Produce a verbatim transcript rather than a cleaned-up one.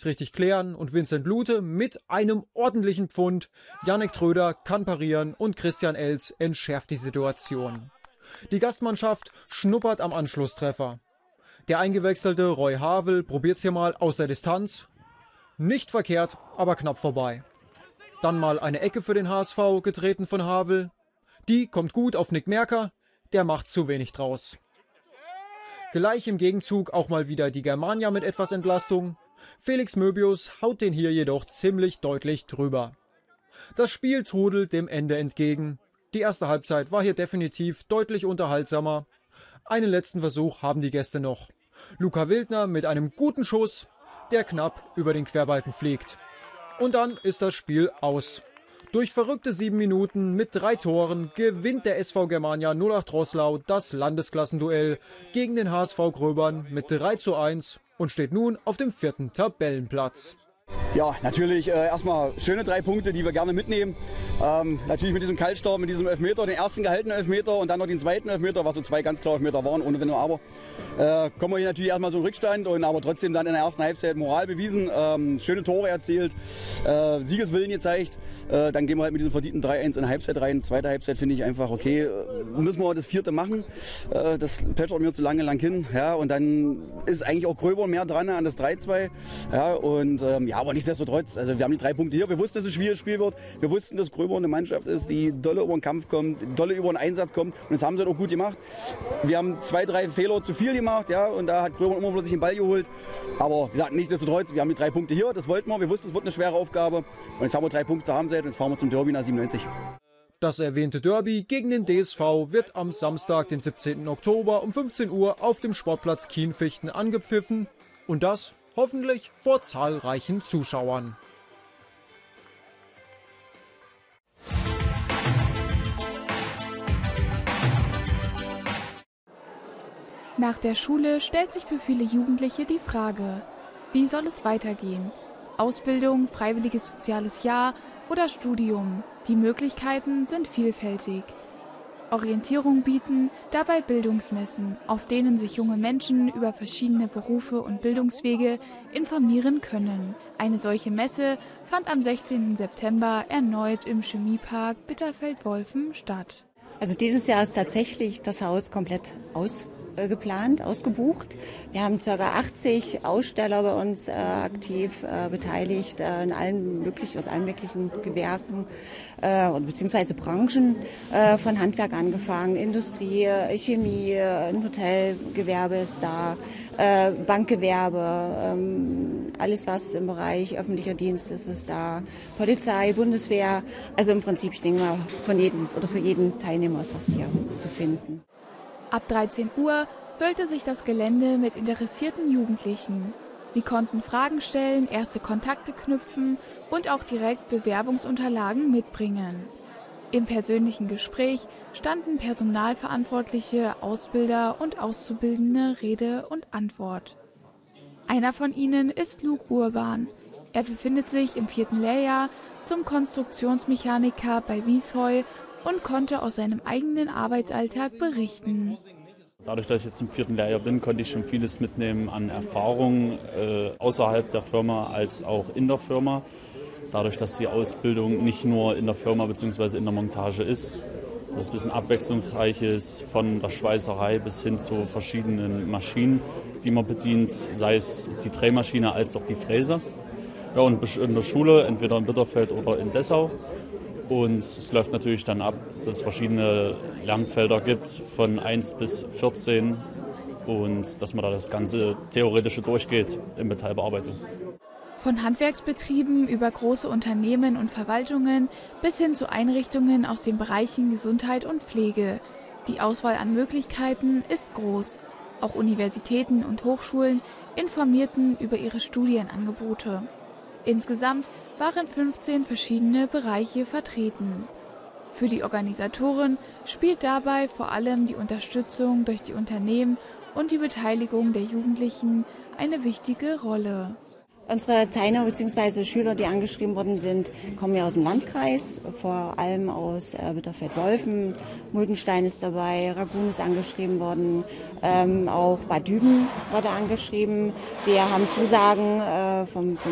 nicht richtig klären und Vincent Lute mit einem ordentlichen Pfund. Jannik Tröder kann parieren und Christian Els entschärft die Situation. Die Gastmannschaft schnuppert am Anschlusstreffer. Der eingewechselte Roy Havel probiert es hier mal aus der Distanz. Nicht verkehrt, aber knapp vorbei. Dann mal eine Ecke für den H S V, getreten von Havel. Die kommt gut auf Nick Merker, der macht zu wenig draus. Gleich im Gegenzug auch mal wieder die Germania mit etwas Entlastung. Felix Möbius haut den hier jedoch ziemlich deutlich drüber. Das Spiel trudelt dem Ende entgegen. Die erste Halbzeit war hier definitiv deutlich unterhaltsamer. Einen letzten Versuch haben die Gäste noch. Luca Wildner mit einem guten Schuss, der knapp über den Querbalken fliegt. Und dann ist das Spiel aus. Durch verrückte sieben Minuten mit drei Toren gewinnt der S V Germania null acht Roßlau das Landesklassenduell gegen den H S V Gröbern mit drei zu eins und steht nun auf dem vierten Tabellenplatz. Ja, natürlich äh, erstmal schöne drei Punkte, die wir gerne mitnehmen. Ähm, natürlich mit diesem Kaltstart, mit diesem Elfmeter, den ersten gehaltenen Elfmeter und dann noch den zweiten Elfmeter, was so zwei ganz klare Elfmeter waren, ohne Wenn und Aber. Äh, kommen wir hier natürlich erstmal so einen Rückstand, und aber trotzdem dann in der ersten Halbzeit Moral bewiesen, ähm, schöne Tore erzielt, äh, Siegeswillen gezeigt. Äh, dann gehen wir halt mit diesem verdienten drei eins in die Halbzeit rein. Zweite Halbzeit finde ich einfach okay, äh, müssen wir das vierte machen. Äh, das plätschert mir zu lange lang hin. Ja, und dann ist eigentlich auch Gröbern mehr dran an das drei zwei. Ja, und, ähm, ja, aber nichtsdestotrotz, also wir haben die drei Punkte hier. Wir wussten, dass es ein schwieriges Spiel wird. Wir wussten, dass Gröbern eine Mannschaft ist, die dolle über den Kampf kommt, dolle über den Einsatz kommt. Und das haben sie auch gut gemacht. Wir haben zwei, drei Fehler zu viel gemacht, ja, und da hat Gröbern immer wieder sich den Ball geholt. Aber wie gesagt, nichtsdestotrotz, wir haben die drei Punkte hier, das wollten wir. Wir wussten, es wird eine schwere Aufgabe. Und jetzt haben wir drei Punkte haben und jetzt fahren wir zum Derby nach siebenundneunzig. Das erwähnte Derby gegen den D S V wird am Samstag, den siebzehnten Oktober um fünfzehn Uhr auf dem Sportplatz Kienfichten angepfiffen. Und das hoffentlich vor zahlreichen Zuschauern. Nach der Schule stellt sich für viele Jugendliche die Frage, wie soll es weitergehen? Ausbildung, freiwilliges soziales Jahr oder Studium? Die Möglichkeiten sind vielfältig. Orientierung bieten dabei Bildungsmessen, auf denen sich junge Menschen über verschiedene Berufe und Bildungswege informieren können. Eine solche Messe fand am sechzehnten September erneut im Chemiepark Bitterfeld-Wolfen statt. Also dieses Jahr ist tatsächlich das Haus komplett aus. geplant, ausgebucht. Wir haben ca. achtzig Aussteller bei uns äh, aktiv äh, beteiligt, äh, in allen möglichen, aus allen möglichen Gewerken äh, beziehungsweise Branchen, äh, von Handwerk angefangen, Industrie, Chemie, ein Hotelgewerbe ist da, äh, Bankgewerbe, ähm, alles was im Bereich öffentlicher Dienst ist, ist da, Polizei, Bundeswehr, also im Prinzip, ich denke mal, von jedem oder für jeden Teilnehmer ist was hier zu finden. Ab dreizehn Uhr füllte sich das Gelände mit interessierten Jugendlichen. Sie konnten Fragen stellen, erste Kontakte knüpfen und auch direkt Bewerbungsunterlagen mitbringen. Im persönlichen Gespräch standen Personalverantwortliche, Ausbilder und Auszubildende Rede und Antwort. Einer von ihnen ist Luke Urban. Er befindet sich im vierten Lehrjahr zum Konstruktionsmechaniker bei Wiesheu und konnte aus seinem eigenen Arbeitsalltag berichten. Dadurch, dass ich jetzt im vierten Lehrjahr bin, konnte ich schon vieles mitnehmen an Erfahrung äh, außerhalb der Firma als auch in der Firma. Dadurch, dass die Ausbildung nicht nur in der Firma bzw. in der Montage ist, dass es ein bisschen abwechslungsreich ist, von der Schweißerei bis hin zu verschiedenen Maschinen, die man bedient, sei es die Drehmaschine als auch die Fräse. Ja, und in der Schule, entweder in Bitterfeld oder in Dessau. Und es läuft natürlich dann ab, dass es verschiedene Lernfelder gibt, von eins bis vierzehn, und dass man da das ganze Theoretische durchgeht in Metallbearbeitung. Von Handwerksbetrieben über große Unternehmen und Verwaltungen bis hin zu Einrichtungen aus den Bereichen Gesundheit und Pflege. Die Auswahl an Möglichkeiten ist groß. Auch Universitäten und Hochschulen informierten über ihre Studienangebote. Insgesamt waren fünfzehn verschiedene Bereiche vertreten. Für die Organisatoren spielt dabei vor allem die Unterstützung durch die Unternehmen und die Beteiligung der Jugendlichen eine wichtige Rolle. Unsere Teilnehmer bzw. Schüler, die angeschrieben worden sind, kommen ja aus dem Landkreis, vor allem aus äh, Bitterfeld-Wolfen. Muldenstein ist dabei, Ragun ist angeschrieben worden, ähm, auch Bad Düben wurde angeschrieben. Wir haben Zusagen äh, vom, vom